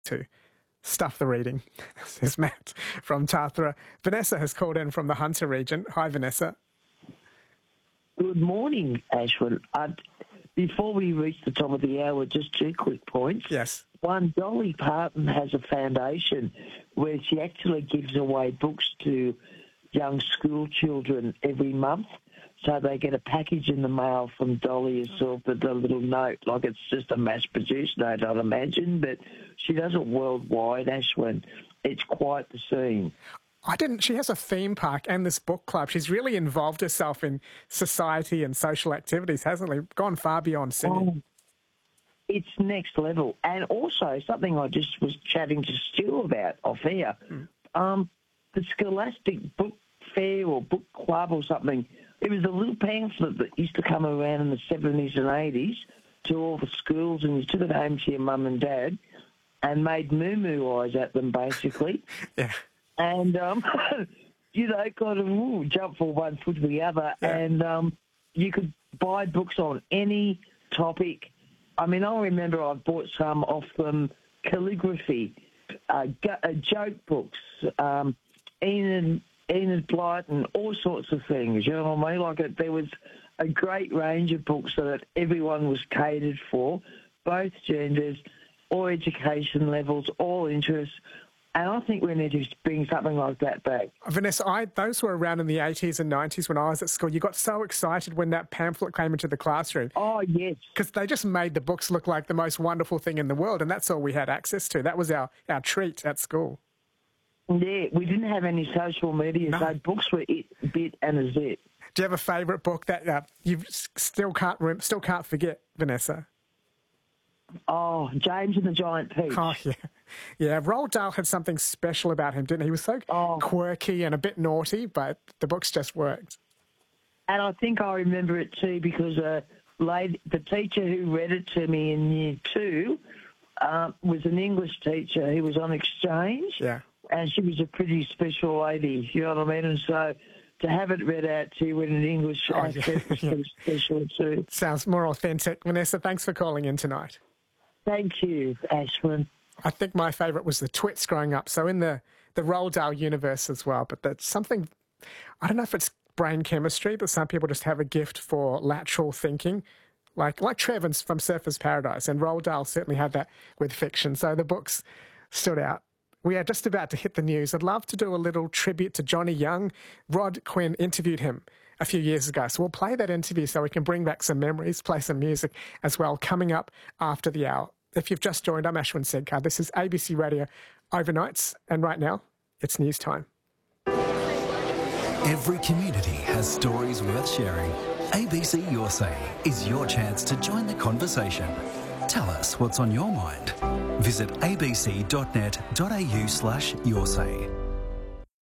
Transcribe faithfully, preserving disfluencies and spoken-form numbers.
to stuff the reading, says Matt from Tathra. Vanessa has called in from the Hunter region. Hi, Vanessa. Good morning, Ashwin. Uh, before we reach the top of the hour, just two quick points. Yes. One, Dolly Parton has a foundation where she actually gives away books to young school children every month. So they get a package in the mail from Dolly herself with a little note, like it's just a mass-produced note, I'd imagine, but she does it worldwide, Ashwin. It's quite the scene. I didn't. She has a theme park and this book club. She's really involved herself in society and social activities, hasn't she? Gone far beyond singing. Oh, it's next level. And also, something I just was chatting to Stu about off air, mm. um, the Scholastic Book Fair or Book Club or something, it was a little pamphlet that used to come around in the seventies and eighties to all the schools, and you took it home to your mum and dad and made moo-moo eyes at them, basically. Yeah. And, um, you know, kind of ooh, jump from one foot to the other. Yeah. And um, you could buy books on any topic. I mean, I remember I bought some off them, calligraphy, uh, go- uh, joke books, um, Enid, Enid Blyton, all sorts of things. You know what I mean? Like, it, there was a great range of books so that everyone was catered for, both genders, all education levels, all interests. And I think we need to bring something like that back. Vanessa, I, those were around in the eighties and nineties when I was at school. You got so excited when that pamphlet came into the classroom. Oh, yes. Because they just made the books look like the most wonderful thing in the world, and that's all we had access to. That was our, our treat at school. Yeah, we didn't have any social media, No. so books were it, bit and a zit. Do you have a favourite book that uh, you still can't rem- still can't forget, Vanessa? Oh, James and the Giant Peach. Oh, yeah. Yeah, Roald Dahl had something special about him, didn't he? He was so Oh. quirky and a bit naughty, but the books just worked. And I think I remember it too because uh, lady, the teacher who read it to me in year two uh, was an English teacher who was on exchange. Yeah. And she was a pretty special lady, you know what I mean? And so to have it read out to you in an English Oh, accent yeah. was pretty special too. Sounds more authentic. Vanessa, thanks for calling in tonight. Thank you, Ashwin. I think my favourite was the Twits growing up, so in the, the Roald Dahl universe as well. But that's something, I don't know if it's brain chemistry, but some people just have a gift for lateral thinking, like like Trevor from Surfer's Paradise, and Roald Dahl certainly had that with fiction, so the books stood out. We are just about to hit the news. I'd love to do a little tribute to Johnny Young. Rod Quinn interviewed him a few years ago, so we'll play that interview so we can bring back some memories, play some music as well, coming up after the hour. If you've just joined, I'm Ashwin Sedkar. This is A B C Radio Overnights, and right now, it's news time. Every community has stories worth sharing. A B C Your Say is your chance to join the conversation. Tell us what's on your mind. Visit abc.net.au slash your say.